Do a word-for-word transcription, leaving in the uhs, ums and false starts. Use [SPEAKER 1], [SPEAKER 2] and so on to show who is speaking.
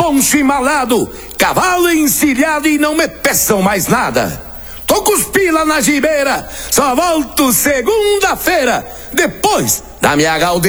[SPEAKER 1] poncho embalado, cavalo encilhado e não me peçam mais nada. Tô com os pila na gibeira, só volto segunda-feira, depois da minha galdeira.